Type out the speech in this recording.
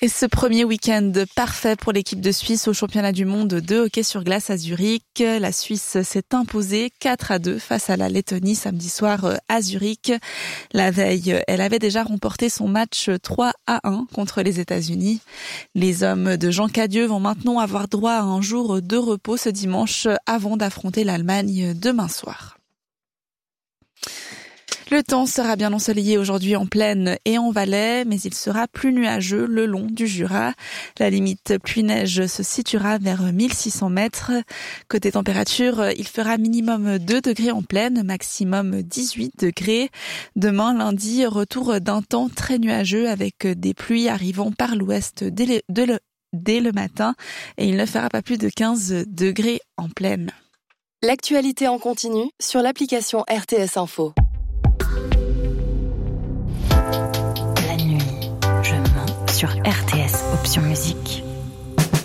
Et ce premier week-end parfait pour l'équipe de Suisse au championnat du monde de hockey sur glace à Zurich. La Suisse s'est imposée 4-2 face à la Lettonie samedi soir à Zurich. La veille, elle avait déjà remporté son match 3-1 contre les États-Unis. Les hommes de Jean Cadieux vont maintenant avoir droit à un jour de repos ce dimanche avant d'affronter l'Allemagne demain soir. Le temps sera bien ensoleillé aujourd'hui en plaine et en Valais, mais il sera plus nuageux le long du Jura. La limite pluie-neige se situera vers 1600 mètres. Côté température, il fera minimum 2 degrés en plaine, maximum 18 degrés. Demain, lundi, retour d'un temps très nuageux avec des pluies arrivant par l'ouest dès le matin et il ne fera pas plus de 15 degrés en plaine. L'actualité en continu sur l'application RTS Info. La nuit, je mens sur RTS Option Musique.